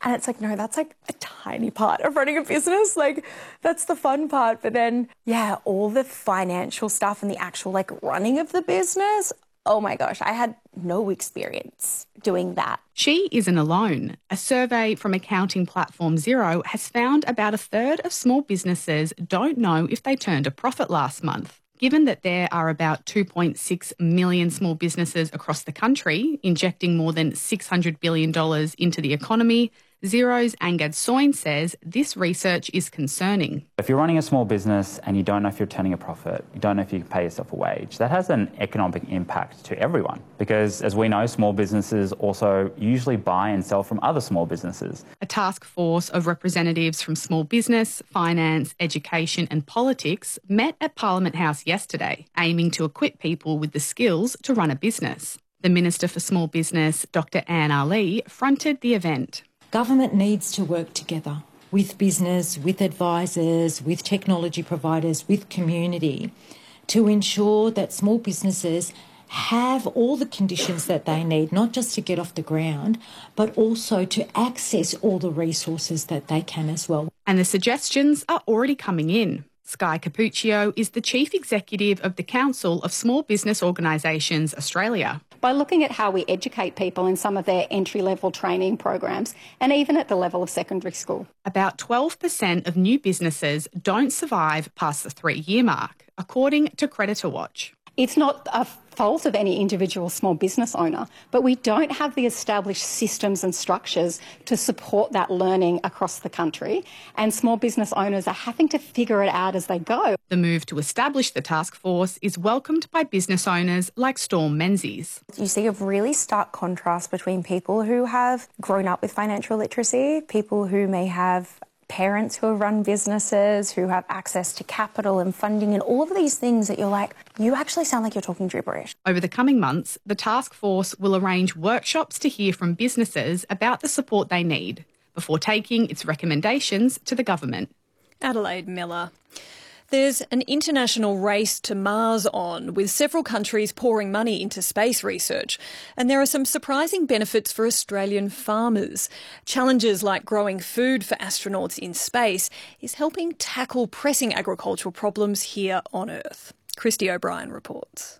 And it's like, no, that's like a tiny part of running a business. Like, that's the fun part. But then, yeah, all the financial stuff and the actual like running of the business, oh my gosh, I had no experience doing that. She isn't alone. A survey from accounting platform Xero has found about a third of small businesses don't know if they turned a profit last month. Given that there are about 2.6 million small businesses across the country, injecting more than $600 billion into the economy, Xero's Angad Soin says this research is concerning. If you're running a small business and you don't know if you're turning a profit, you don't know if you can pay yourself a wage, that has an economic impact to everyone. Because as we know, small businesses also usually buy and sell from other small businesses. A task force of representatives from small business, finance, education and politics met at Parliament House yesterday, aiming to equip people with the skills to run a business. The Minister for Small Business, Dr Anne Ali, fronted the event. Government needs to work together with business, with advisors, with technology providers, with community to ensure that small businesses have all the conditions that they need, not just to get off the ground, but also to access all the resources that they can as well. And the suggestions are already coming in. Sky Capuccio is the Chief Executive of the Council of Small Business Organisations Australia. By looking at how we educate people in some of their entry-level training programs and even at the level of secondary school. About 12% of new businesses don't survive past the 3-year mark, according to Creditor Watch. It's not a fault of any individual small business owner, but we don't have the established systems and structures to support that learning across the country, and small business owners are having to figure it out as they go. The move to establish the task force is welcomed by business owners like Storm Menzies. You see a really stark contrast between people who have grown up with financial literacy, people who may have parents who have run businesses, who have access to capital and funding and all of these things that you're like, you actually sound like you're talking gibberish. Over the coming months, the task force will arrange workshops to hear from businesses about the support they need before taking its recommendations to the government. Adelaide Miller. There's an international race to Mars on, with several countries pouring money into space research. And there are some surprising benefits for Australian farmers. Challenges like growing food for astronauts in space is helping tackle pressing agricultural problems here on Earth. Christy O'Brien reports.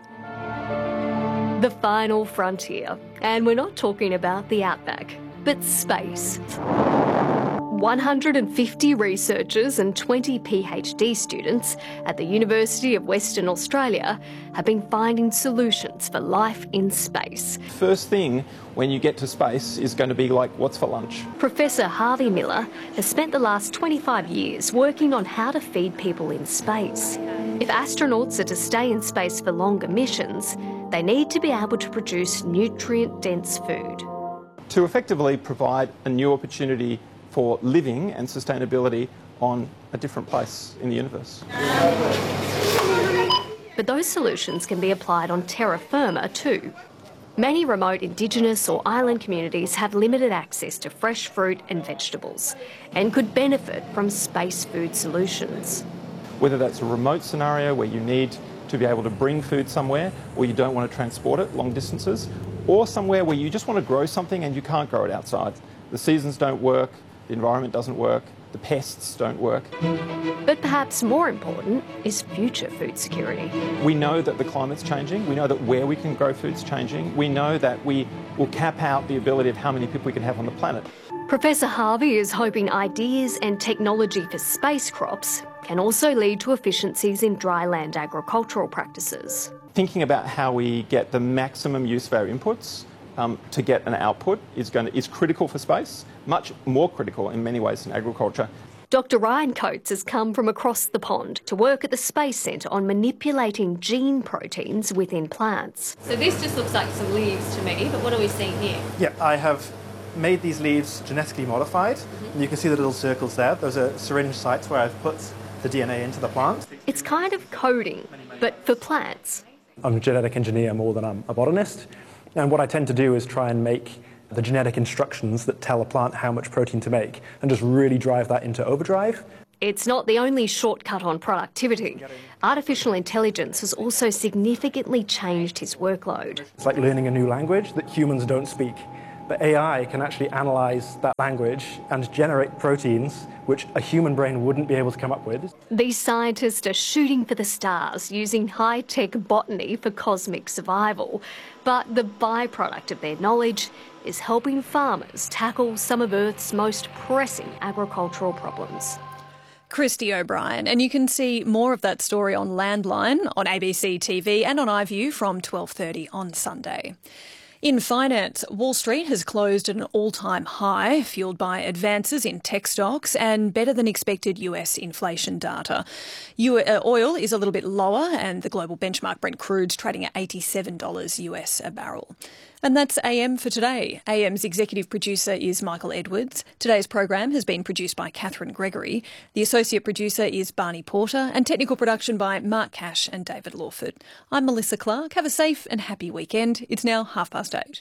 The final frontier. And we're not talking about the outback, but space. 150 researchers and 20 PhD students at the University of Western Australia have been finding solutions for life in space. First thing when you get to space is going to be like, what's for lunch? Professor Harvey Miller has spent the last 25 years working on how to feed people in space. If astronauts are to stay in space for longer missions, they need to be able to produce nutrient-dense food. To effectively provide a new opportunity for living and sustainability on a different place in the universe. But those solutions can be applied on terra firma too. Many remote Indigenous or island communities have limited access to fresh fruit and vegetables and could benefit from space food solutions. Whether that's a remote scenario where you need to be able to bring food somewhere or you don't want to transport it long distances, or somewhere where you just want to grow something and you can't grow it outside. The seasons don't work, the environment doesn't work, the pests don't work. But perhaps more important is future food security. We know that the climate's changing. We know that where we can grow food's changing. We know that we will cap out the ability of how many people we can have on the planet. Professor Harvey is hoping ideas and technology for space crops can also lead to efficiencies in dry land agricultural practices. Thinking about how we get the maximum use of our inputs to get an output is critical for space, much more critical in many ways than agriculture. Dr Ryan Coates has come from across the pond to work at the Space Centre on manipulating gene proteins within plants. So this just looks like some leaves to me, but what are we seeing here? Yeah, I have made these leaves genetically modified. And you can see the little circles there. Those are syringe sites where I've put the DNA into the plant. It's kind of coding, but for plants. I'm a genetic engineer more than I'm a botanist. And what I tend to do is try and make the genetic instructions that tell a plant how much protein to make and just really drive that into overdrive. It's not the only shortcut on productivity. Artificial intelligence has also significantly changed his workload. It's like learning a new language that humans don't speak. But AI can actually analyse that language and generate proteins which a human brain wouldn't be able to come up with. These scientists are shooting for the stars using high-tech botany for cosmic survival. But the byproduct of their knowledge is helping farmers tackle some of Earth's most pressing agricultural problems. Christy O'Brien, and you can see more of that story on Landline, on ABC TV and on iView from 12:30 on Sunday. In finance, Wall Street has closed at an all-time high, fuelled by advances in tech stocks and better than expected US inflation data. Oil is a little bit lower, and the global benchmark Brent crude's trading at $87 US a barrel. And that's AM for today. AM's executive producer is Michael Edwards. Today's program has been produced by Catherine Gregory. The associate producer is Barney Porter, and technical production by Mark Cash and David Lawford. I'm Melissa Clark. Have a safe and happy weekend. It's now 8:30.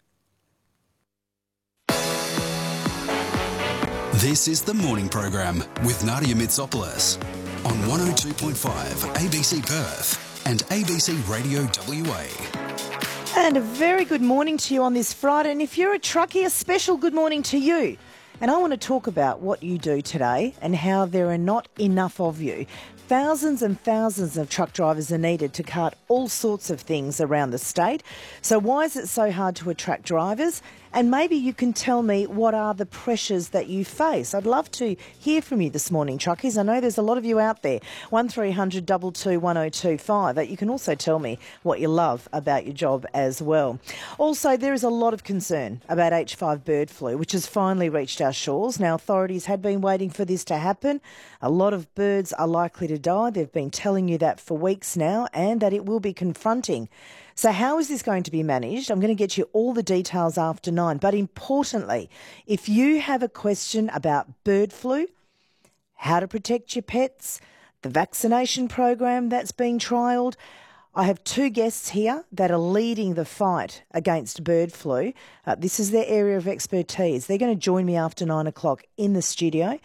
This is the morning program with Nadia Mitsopoulos on 102.5 ABC Perth and ABC Radio WA. And a very good morning to you on this Friday. And if you're a truckie, a special good morning to you. And I want to talk about what you do today and how there are not enough of you. Thousands and thousands of truck drivers are needed to cart all sorts of things around the state. So why is it so hard to attract drivers? And maybe you can tell me what are the pressures that you face. I'd love to hear from you this morning, truckies. I know there's a lot of you out there. 1300 22 1025. But you can also tell me what you love about your job as well. Also, there is a lot of concern about H5 bird flu, which has finally reached our shores. Now, authorities had been waiting for this to happen. A lot of birds are likely to die. They've been telling you that for weeks now, and that it will be confronting. So how is this going to be managed? I'm going to get you all the details after 9. But importantly, if you have a question about bird flu, how to protect your pets, the vaccination program that's being trialled, I have two guests here that are leading the fight against bird flu. This is their area of expertise. They're going to join me after 9 o'clock in the studio.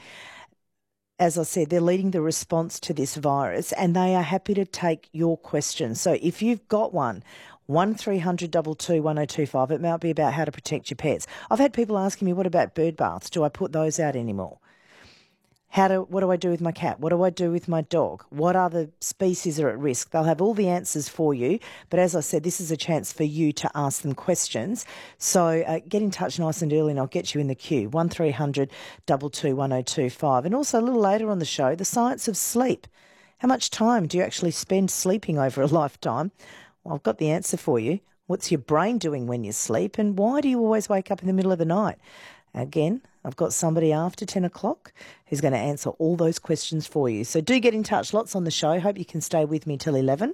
As I said, they're leading the response to this virus, and they are happy to take your questions. So if you've got one, 1300 22 1025, it might be about how to protect your pets. I've had people asking me, what about bird baths? Do I put those out anymore? What do I do with my cat? What do I do with my dog? What other species are at risk? They'll have all the answers for you. But as I said, this is a chance for you to ask them questions. So get in touch nice and early and I'll get you in the queue. 1300 22 1025. And also a little later on the show, the science of sleep. How much time do you actually spend sleeping over a lifetime? Well, I've got the answer for you. What's your brain doing when you sleep? And why do you always wake up in the middle of the night? Again, I've got somebody after 10 o'clock who's going to answer all those questions for you. So do get in touch. Lots on the show. Hope you can stay with me till 11.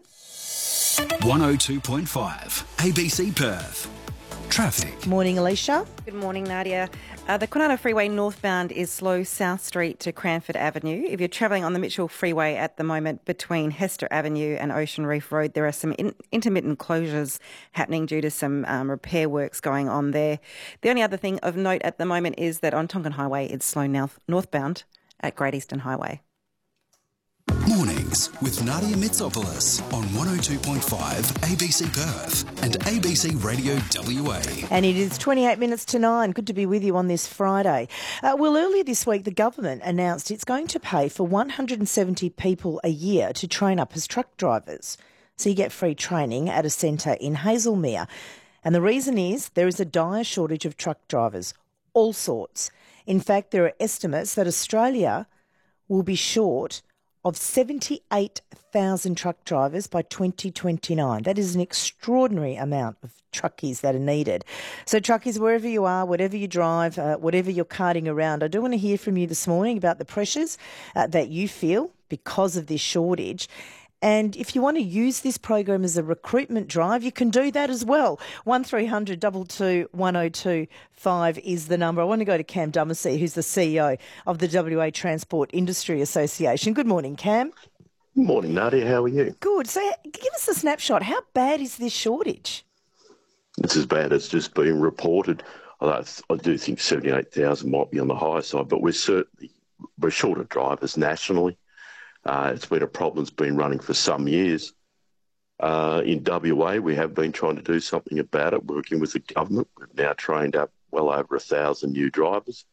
102.5 ABC Perth. Traffic. Morning, Alicia. Good morning, Nadia. The Kwinana Freeway northbound is slow South Street to Cranford Avenue. If you're travelling on the Mitchell Freeway at the moment between Hester Avenue and Ocean Reef Road, there are some intermittent closures happening due to some repair works going on there. The only other thing of note at the moment is that on Tonkin Highway, it's slow northbound at Great Eastern Highway. Mornings with Nadia Mitsopoulos on 102.5 ABC Perth and ABC Radio WA. And it is 28 minutes to 9. Good to be with you on this Friday. Well, earlier this week, the government announced it's going to pay for 170 people a year to train up as truck drivers. So you get free training at a centre in Hazelmere. And the reason is there is a dire shortage of truck drivers, all sorts. In fact, there are estimates that Australia will be short of 78,000 truck drivers by 2029. That is an extraordinary amount of truckies that are needed. So truckies, wherever you are, whatever you drive, whatever you're carting around, I do want to hear from you this morning about the pressures that you feel because of this shortage. And if you want to use this program as a recruitment drive, you can do that as well. 1300 22 1025 is the number. I want to go to Cam Dumacy, who's the CEO of the WA Transport Industry Association. Good morning, Cam. Good morning, Nadia. How are you? Good. So give us a snapshot. How bad is this shortage? It's as bad as just being reported. I do think 78,000 might be on the higher side, but we're short of drivers nationally. It's been a problem that's been running for some years. In WA, we have been trying to do something about it, working with the government. We've now trained up well over 1,000 new drivers.